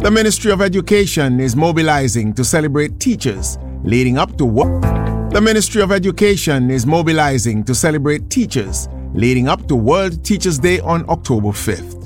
The Ministry of Education is mobilizing to celebrate teachers leading up to The Ministry of Education is mobilizing to celebrate teachers leading up to World Teachers Day on October 5th.